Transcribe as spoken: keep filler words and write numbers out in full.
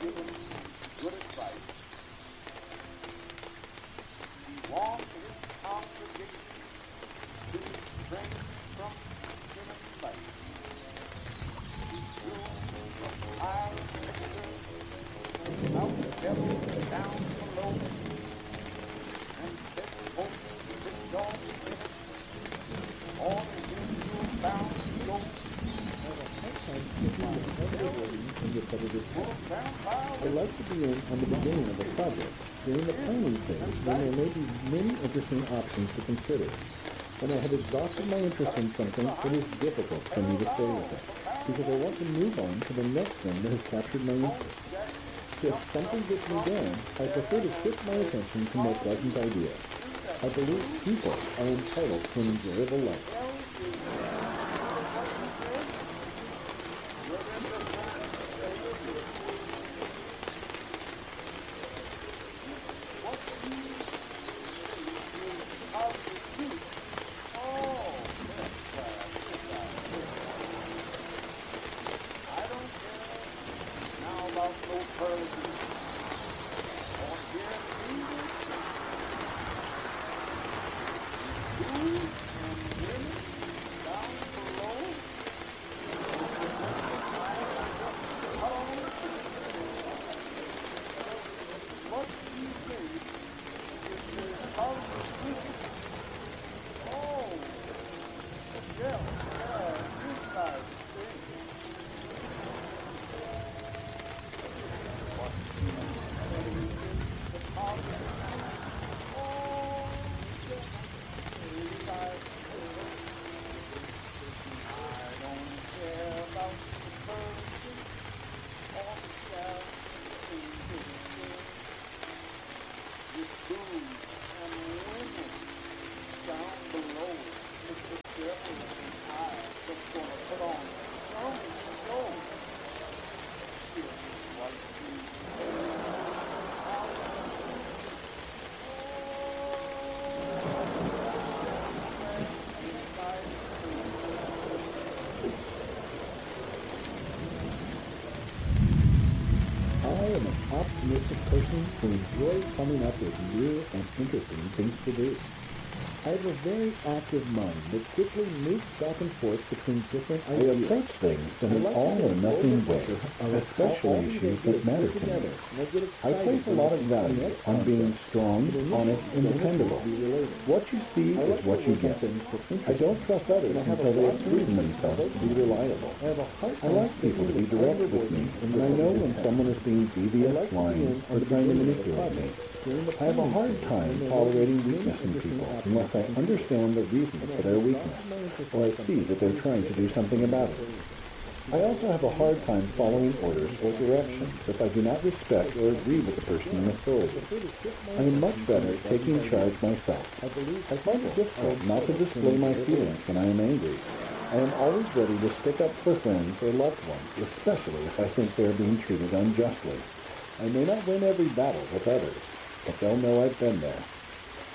given good advice. He walked his congregation to refrain from human life. He drew from high picture out the devil down below and set folks with John in it. All the hymns were bound to go. I like to begin on the beginning of a project, during the planning phase, when there may be many interesting options to consider. When I have exhausted my interest in something, it is difficult for me to stay with it, because I want to move on to the next thing that has captured my interest. If something gets me down, I prefer to shift my attention to more pleasant ideas. I believe people are entitled to an enjoyable life. Optimistic person who enjoys coming up with new and interesting things to do. I have a very active mind that quickly moves back and forth between different ideas. I approach things in an all or nothing way, especially issues that matter to me. I place a lot of value on being strong, honest, and dependable. What you see is what you get. I don't trust others until they have proven themselves to be reliable. I like people to be direct with me, and I know when someone is being devious, lying, or trying to manipulate me. I have a hard time tolerating weakness in people unless I understand the reason for their weakness, or I see that they're trying to do something about it. I also have a hard time following orders or directions if I do not respect or agree with the person in authority. I am much better at taking charge myself. I find it difficult not to display my feelings when I am angry. I am always ready to stick up for friends or loved ones, especially if I think they are being treated unjustly. I may not win every battle with others, but they'll know I've been there.